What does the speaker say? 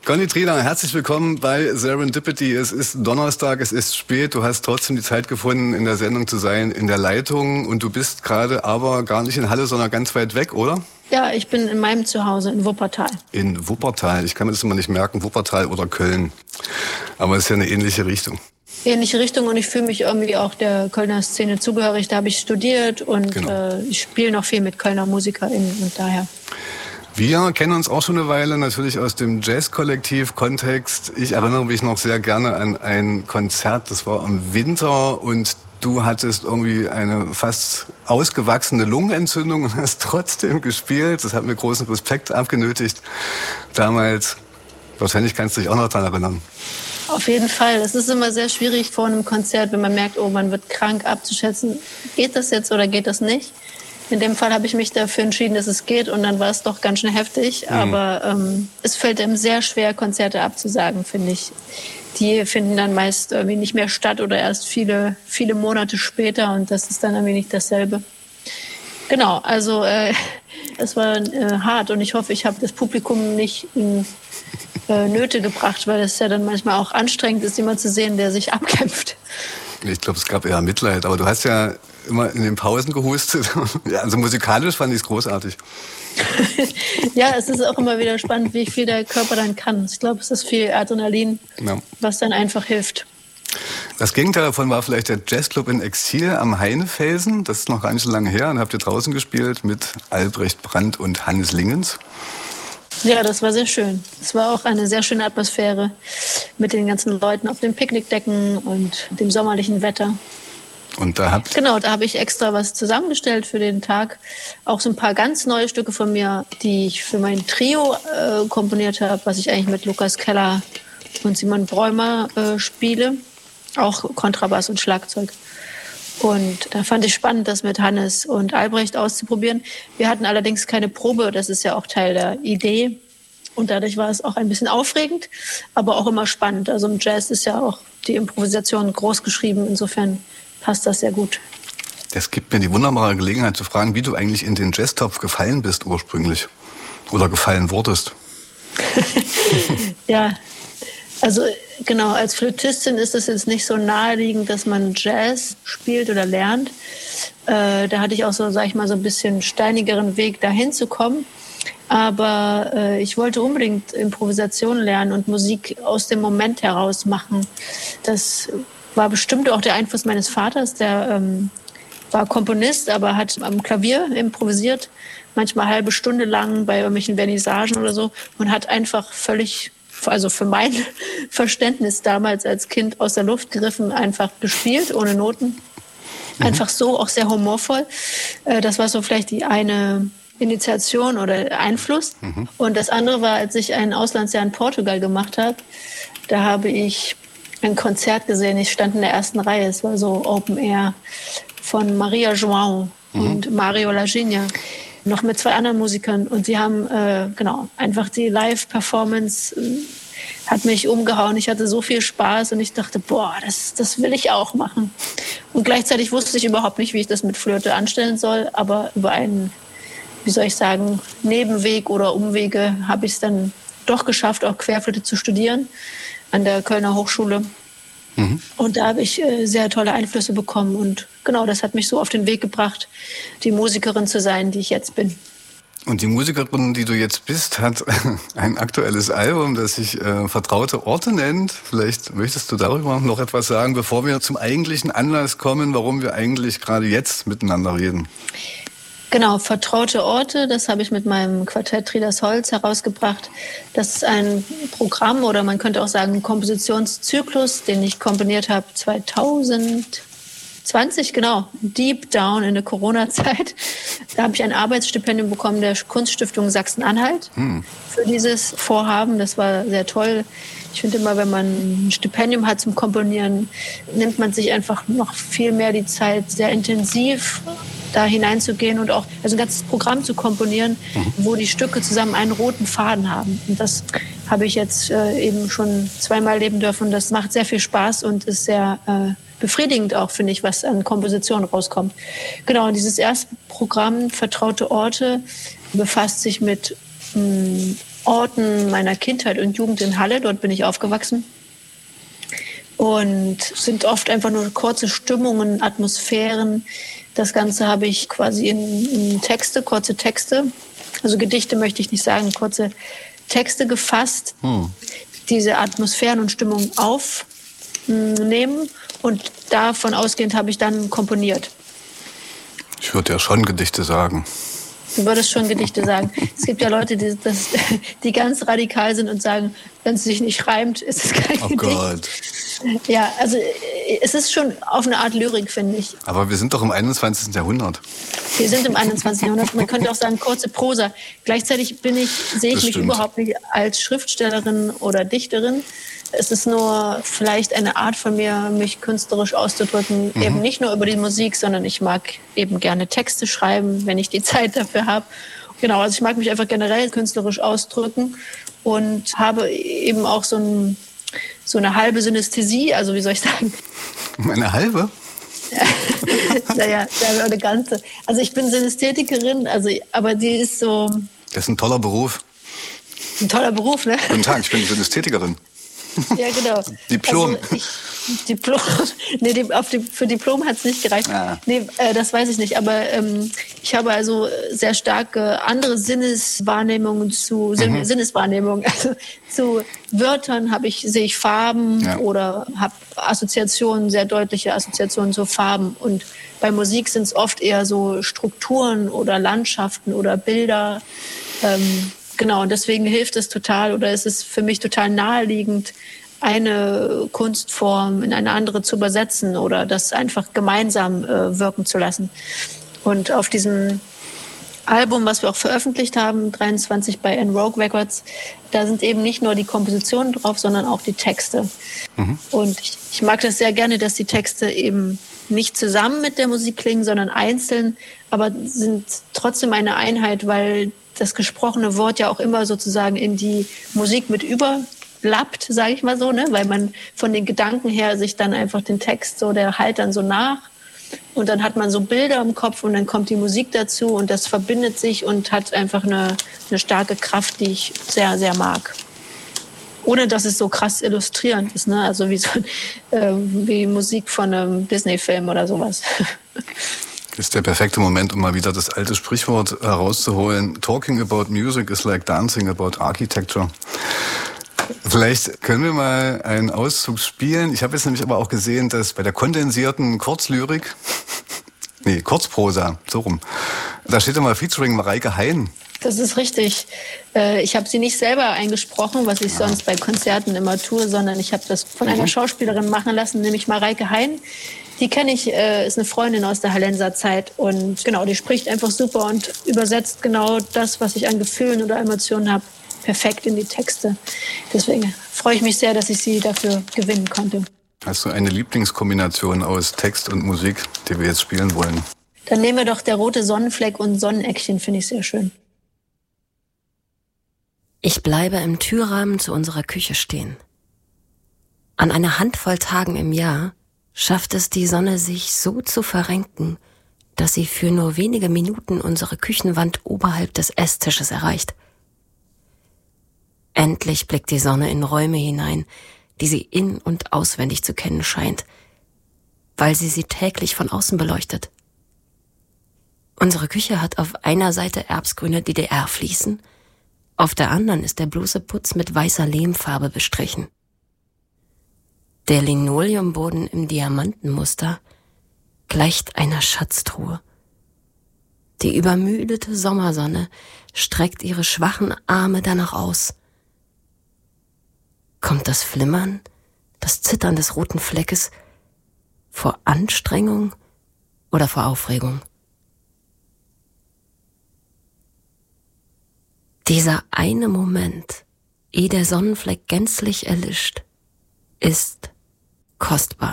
Conny Trieler, herzlich willkommen bei Serendipity. Es ist Donnerstag, es ist spät. Du hast trotzdem die Zeit gefunden, in der Sendung zu sein, in der Leitung. Und du bist gerade aber gar nicht in Halle, sondern ganz weit weg, oder? Ja, ich bin in meinem Zuhause in Wuppertal. In Wuppertal. Ich kann mir das immer nicht merken, Wuppertal oder Köln. Aber es ist ja eine ähnliche Richtung. Ähnliche Richtung, und ich fühle mich irgendwie auch der Kölner Szene zugehörig. Da habe ich studiert und ich spiele noch viel mit Kölner MusikerInnen und daher. Wir kennen uns auch schon eine Weile, natürlich aus dem Jazz-Kollektiv-Kontext. Ich erinnere mich noch sehr gerne an ein Konzert, das war im Winter, und du hattest irgendwie eine fast ausgewachsene Lungenentzündung und hast trotzdem gespielt. Das hat mir großen Respekt abgenötigt damals. Wahrscheinlich kannst du dich auch noch daran erinnern. Auf jeden Fall. Es ist immer sehr schwierig vor einem Konzert, wenn man merkt, oh, man wird krank, abzuschätzen, geht das jetzt oder geht das nicht. In dem Fall habe ich mich dafür entschieden, dass es geht, und dann war es doch ganz schön heftig. Aber es fällt einem sehr schwer, Konzerte abzusagen, finde ich. Die finden dann meist irgendwie nicht mehr statt oder erst viele, viele Monate später, und das ist dann irgendwie nicht dasselbe. Genau, also es war hart, und ich hoffe, ich habe das Publikum nicht in Nöte gebracht, weil es ja dann manchmal auch anstrengend ist, jemanden zu sehen, der sich abkämpft. Ich glaube, es gab eher Mitleid, aber du hast ja immer in den Pausen gehustet. Ja, also musikalisch fand ich es großartig. Ja, es ist auch immer wieder spannend, wie viel der Körper dann kann. Ich glaube, es ist viel Adrenalin, was dann einfach hilft. Das Gegenteil davon war vielleicht der Jazzclub in Exil am Heinefelsen. Das ist noch gar nicht so lange her. Und habt ihr draußen gespielt mit Albrecht Brandt und Hannes Lingens. Ja, das war sehr schön. Es war auch eine sehr schöne Atmosphäre mit den ganzen Leuten auf den Picknickdecken und dem sommerlichen Wetter. Und da habe ich extra was zusammengestellt für den Tag. Auch so ein paar ganz neue Stücke von mir, die ich für mein Trio komponiert habe, was ich eigentlich mit Lukas Keller und Simon Bräumer spiele. Auch Kontrabass und Schlagzeug. Und da fand ich spannend, das mit Hannes und Albrecht auszuprobieren. Wir hatten allerdings keine Probe, das ist ja auch Teil der Idee. Und dadurch war es auch ein bisschen aufregend, aber auch immer spannend. Also im Jazz ist ja auch die Improvisation groß geschrieben, insofern passt das sehr gut. Das gibt mir die wunderbare Gelegenheit zu fragen, wie du eigentlich in den Jazztopf gefallen bist ursprünglich oder gefallen wurdest. Ja, also genau, als Flötistin ist es jetzt nicht so naheliegend, dass man Jazz spielt oder lernt. Da hatte ich auch so, sag ich mal, so ein bisschen steinigeren Weg, dahin zu kommen. Aber ich wollte unbedingt Improvisation lernen und Musik aus dem Moment heraus machen. Das war bestimmt auch der Einfluss meines Vaters, der war Komponist, aber hat am Klavier improvisiert, manchmal eine halbe Stunde lang bei irgendwelchen Vernissagen oder so, und hat einfach völlig, also für mein Verständnis damals als Kind, aus der Luft gegriffen, einfach gespielt, ohne Noten. Einfach so, auch sehr humorvoll. Das war so vielleicht die eine Initiation oder Einfluss. Und das andere war, als ich ein Auslandsjahr in Portugal gemacht habe, da habe ich ein Konzert gesehen. Ich stand in der ersten Reihe. Es war so Open Air von Maria João und Mario Lagina. Noch mit 2 anderen Musikern. Und sie haben, einfach die Live-Performance hat mich umgehauen. Ich hatte so viel Spaß und ich dachte, boah, das will ich auch machen. Und gleichzeitig wusste ich überhaupt nicht, wie ich das mit Flöte anstellen soll. Aber über einen, wie soll ich sagen, Nebenweg oder Umwege habe ich es dann doch geschafft, auch Querflöte zu studieren an der Kölner Hochschule. Und da habe ich sehr tolle Einflüsse bekommen. Und genau, das hat mich so auf den Weg gebracht, die Musikerin zu sein, die ich jetzt bin. Und die Musikerin, die du jetzt bist, hat ein aktuelles Album, das sich Vertraute Orte nennt. Vielleicht möchtest du darüber noch etwas sagen, bevor wir zum eigentlichen Anlass kommen, warum wir eigentlich gerade jetzt miteinander reden. Genau, Vertraute Orte, das habe ich mit meinem Quartett Tridas Holz herausgebracht. Das ist ein Programm, oder man könnte auch sagen ein Kompositionszyklus, den ich komponiert habe 2020, genau, deep down in der Corona-Zeit. Da habe ich ein Arbeitsstipendium bekommen der Kunststiftung Sachsen-Anhalt für dieses Vorhaben. Das war sehr toll. Ich finde immer, wenn man ein Stipendium hat zum Komponieren, nimmt man sich einfach noch viel mehr die Zeit, sehr intensiv da hineinzugehen und auch ein ganzes Programm zu komponieren, wo die Stücke zusammen einen roten Faden haben. Und das habe ich jetzt eben schon 2-mal erleben dürfen. Das macht sehr viel Spaß und ist sehr befriedigend auch, finde ich, was an Komposition rauskommt. Genau, dieses erste Programm, Vertraute Orte, befasst sich mit Orten meiner Kindheit und Jugend in Halle. Dort bin ich aufgewachsen. Und sind oft einfach nur kurze Stimmungen, Atmosphären. Das Ganze habe ich quasi in Texte, kurze Texte, also Gedichte möchte ich nicht sagen, kurze Texte gefasst, diese Atmosphären und Stimmungen aufnehmen und davon ausgehend habe ich dann komponiert. Ich würde ja schon Gedichte sagen. Du würdest schon Gedichte sagen. Es gibt ja Leute, die ganz radikal sind und sagen, wenn es sich nicht reimt, ist es kein Gedicht. Oh Gott. Ja, also es ist schon auf eine Art Lyrik, finde ich. Aber wir sind doch im 21. Jahrhundert. Wir sind im 21. Jahrhundert. Man könnte auch sagen, kurze Prosa. Gleichzeitig sehe ich mich überhaupt nicht als Schriftstellerin oder Dichterin. Es ist nur vielleicht eine Art von mir, mich künstlerisch auszudrücken. Eben nicht nur über die Musik, sondern ich mag eben gerne Texte schreiben, wenn ich die Zeit dafür habe. Genau, also ich mag mich einfach generell künstlerisch ausdrücken und habe eben auch so eine halbe Synästhesie, also wie soll ich sagen? Eine halbe? Naja, eine ganze. Also ich bin Synästhetikerin, aber die ist so... Das ist ein toller Beruf. Ein toller Beruf, ne? Guten Tag, ich bin Synästhetikerin. Ja, genau. Diplom. Also Diplom. Nee, für Diplom hat es nicht gereicht. Ah. Nee, das weiß ich nicht. Aber ich habe also sehr starke andere Sinneswahrnehmungen Sinneswahrnehmungen. Also zu Wörtern sehe ich Farben oder habe Assoziationen, sehr deutliche Assoziationen zu Farben. Und bei Musik sind es oft eher so Strukturen oder Landschaften oder Bilder. Genau, und deswegen hilft es total oder ist es für mich total naheliegend, eine Kunstform in eine andere zu übersetzen oder das einfach gemeinsam wirken zu lassen. Und auf diesem Album, was wir auch veröffentlicht haben, 23 bei Rogue Records, da sind eben nicht nur die Kompositionen drauf, sondern auch die Texte. Und ich mag das sehr gerne, dass die Texte eben nicht zusammen mit der Musik klingen, sondern einzeln, aber sind trotzdem eine Einheit, weil das gesprochene Wort ja auch immer sozusagen in die Musik mit überlappt, sage ich mal so, ne? Weil man von den Gedanken her sich dann einfach den Text so, der halt dann so nach und dann hat man so Bilder im Kopf und dann kommt die Musik dazu und das verbindet sich und hat einfach eine starke Kraft, die ich sehr, sehr mag. Ohne dass es so krass illustrierend ist, ne? Also wie Musik von einem Disney-Film oder sowas. Das ist der perfekte Moment, um mal wieder das alte Sprichwort herauszuholen. Talking about music is like dancing about architecture. Vielleicht können wir mal einen Auszug spielen. Ich habe jetzt nämlich aber auch gesehen, dass bei der kondensierten Kurzprosa, so rum, da steht immer Featuring Mareike Hein. Das ist richtig. Ich habe sie nicht selber eingesprochen, was ich sonst bei Konzerten immer tue, sondern ich habe das von einer Schauspielerin machen lassen, nämlich Mareike Hein. Die kenne ich, ist eine Freundin aus der Hallenser Zeit und genau, die spricht einfach super und übersetzt genau das, was ich an Gefühlen oder Emotionen habe, perfekt in die Texte. Deswegen freue ich mich sehr, dass ich sie dafür gewinnen konnte. Hast du eine Lieblingskombination aus Text und Musik, die wir jetzt spielen wollen? Dann nehmen wir doch Der rote Sonnenfleck und Sonneneckchen, finde ich sehr schön. Ich bleibe im Türrahmen zu unserer Küche stehen. An einer Handvoll Tagen im Jahr schafft es die Sonne, sich so zu verrenken, dass sie für nur wenige Minuten unsere Küchenwand oberhalb des Esstisches erreicht. Endlich blickt die Sonne in Räume hinein, die sie in- und auswendig zu kennen scheint, weil sie täglich von außen beleuchtet. Unsere Küche hat auf einer Seite erbsgrüne DDR-Fliesen, auf der anderen ist der bloße Putz mit weißer Lehmfarbe bestrichen. Der Linoleumboden im Diamantenmuster gleicht einer Schatztruhe. Die übermüdete Sommersonne streckt ihre schwachen Arme danach aus. Kommt das Flimmern, das Zittern des roten Fleckes vor Anstrengung oder vor Aufregung? Dieser eine Moment, ehe der Sonnenfleck gänzlich erlischt, ist kostbar.